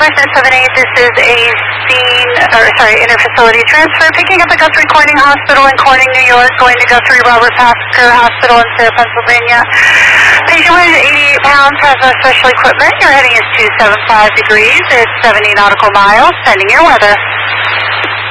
Northwest 978, this is a interfacility transfer, picking up at Guthrie Corning Hospital in Corning, New York, going to Guthrie Robert Packer Hospital in Sarah, Pennsylvania. Patient weighs 88 pounds, has no special equipment. Your heading is 275 degrees. It's 70 nautical miles. Sending your weather.